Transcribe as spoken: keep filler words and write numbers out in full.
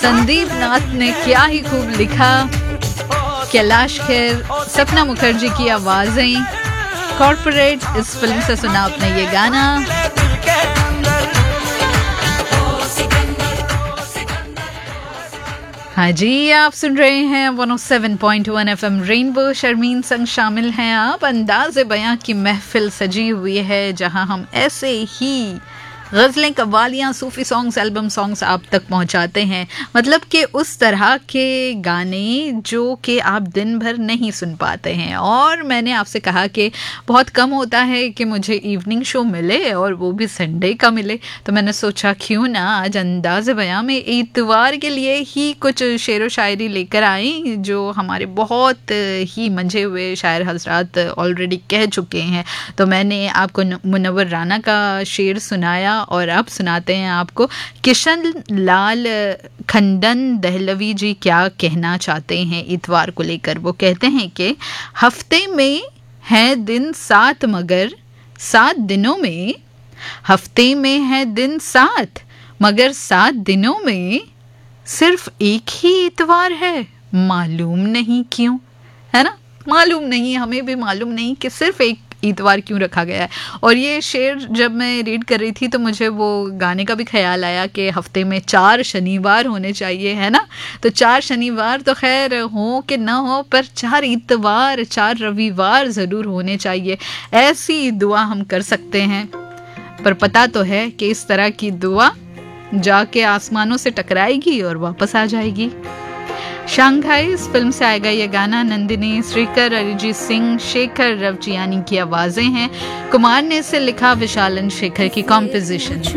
संदीप नाथ ने क्या ही खूब लिखा। कैलाश खेर, सपना मुखर्जी की आवाजें। कॉर्पोरेट इस फिल्म से सुना आपने ये गाना। हाँ जी, आप सुन रहे हैं एक सौ सात पॉइंट एक एफएम रेनबो। शर्मीन संग शामिल हैं आप। अंदाज़े बयां की महफिल सजी हुई है, जहां हम ऐसे ही गज़लें, कव्वालियाँ, सूफ़ी सॉन्ग्स, एल्बम सॉन्ग्स आप तक पहुंचाते हैं। मतलब कि उस तरह के गाने जो कि आप दिन भर नहीं सुन पाते हैं। और मैंने आपसे कहा कि बहुत कम होता है कि मुझे इवनिंग शो मिले, और वो भी संडे का मिले। तो मैंने सोचा क्यों ना आज अंदाज़े बयां में इतवार के लिए ही कुछ शेर व शायरी लेकर आई, जो हमारे बहुत ही मंझे हुए शायर हजरात ऑलरेडी कह चुके हैं। तो मैंने आपको मुनव्वर राना का शेर सुनाया, और अब सुनाते हैं आपको किशन लाल खंडन दहलवी जी क्या कहना चाहते हैं इतवार को लेकर। वो कहते हैं कि हफ्ते में है दिन सात, मगर सात दिनों में, हफ्ते में है दिन सात मगर सात दिनों में सिर्फ एक ही इतवार है, मालूम नहीं क्यों। है ना, मालूम नहीं, हमें भी मालूम नहीं कि सिर्फ एक इतवार क्यों रखा गया है। और ये शेर जब मैं रीड कर रही थी तो मुझे वो गाने का भी ख्याल आया कि हफ्ते में चार शनिवार होने चाहिए, है ना। तो चार शनिवार तो खैर हो कि ना हो, पर चार इतवार, चार रविवार ज़रूर होने चाहिए। ऐसी दुआ हम कर सकते हैं। पर पता तो है कि इस तरह की दुआ जाके आसमानों से टकराएगी और वापस आ जाएगी। शांघाई इस फिल्म से आएगा ये गाना। नंदिनी श्रीकर, अरिजीत सिंह, शेखर रवचियानी की आवाजें हैं। कुमार ने इसे लिखा, विशालन शेखर की कॉम्पोजिशन।